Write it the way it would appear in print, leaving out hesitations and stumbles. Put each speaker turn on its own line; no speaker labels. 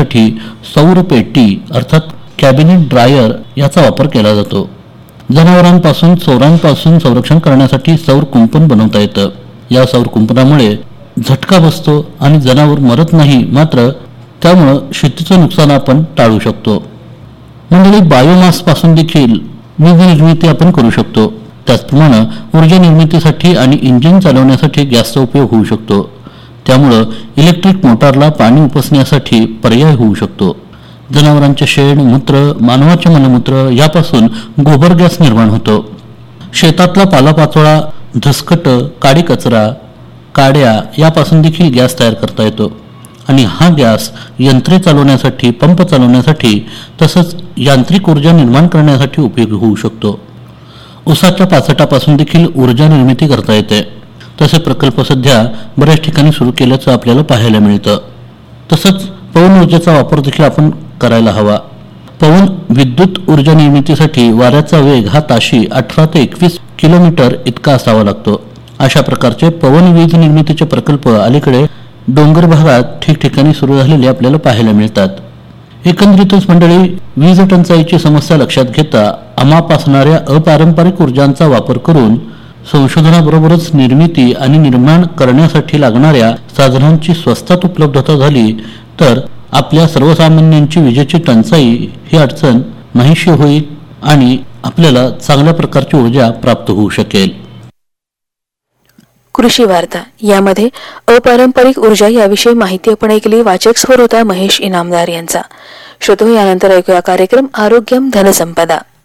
निर्मितीसाठी सौर पेटी अर्थात कॅबिनेट ड्रायर याचा वापर केला जातो. जनावरांपासून चोरांपासून संरक्षण करण्यासाठी सौर कुंपण बनवता येतं. या सौर कुंपणामुळे झटका बसतो आणि जनावर मरत नाही, मात्र त्यामुळं शेतीचं नुकसान आपण टाळू शकतो. मंडळी, बायोमास पासून देखील वीज निर्मिती आपण करू शकतो. त्याचप्रमाणे ऊर्जा निर्मितीसाठी आणि इंजिन चालवण्यासाठी गॅसचा उपयोग होऊ शकतो. त्यामुळं इलेक्ट्रिक मोटारला पाणी उपसण्यासाठी पर्याय होऊ शकतो. जनावरांचे शेण, मूत्र, मानवाचे मलमूत्र यापासून गोबर गॅस निर्माण होतो. शेतातला पालापाचोळा, धसकट, काडी कचरा, काड्या यापासून देखील गॅस तयार करता येतो आणि हा गॅस यंत्रे चालवण्यासाठी, पंप चालवण्यासाठी तसंच यांत्रिक ऊर्जा निर्माण करण्यासाठी उपयोगी होऊ शकतो. ऊसाच्या पाचटापासून देखील ऊर्जा निर्मिती करता येते. तसे प्रकल्प सध्या बऱ्याच ठिकाणी सुरू केल्याचं आपल्याला पाहायला मिळतं. तसंच पवन ऊर्जेचा वापर देखील आपण करायला हवा. पवन विद्युत ऊर्जा निर्मितीसाठी वाऱ्याचा वेग हा ताशी 18 ते 21 किलोमीटर इतका असावा लागतो. अशा प्रकारचे पवन वीज निर्मितीचे प्रकल्प अलीकडे डोंगर भागात ठिकठिकाणी सुरू झालेले आपल्याला पाहायला मिळतात. एकंदरीतच मंडळी, वीज टंचाईची समस्या लक्षात घेता अमाप असणाऱ्या अपारंपरिक ऊर्जांचा वापर करून संशोधनाबरोबरच निर्मिती आणि निर्माण करण्यासाठी लागणाऱ्या साधनांची स्वस्तात उपलब्धता झाली तर आपल्या सर्वसामान्यांची विजेची टंचाई ही अडचण नाहीशी होईल आणि आपल्याला चांगल्या प्रकारची ऊर्जा प्राप्त होऊ शकेल.
कृषी वार्ता यामध्ये अपारंपरिक ऊर्जा याविषयी माहिती आपण ऐकली. वाचक स्वर होता महेश इनामदार यांचा. श्रोतो, यानंतर ऐकूया कार्यक्रम आरोग्यम धनसंपदा.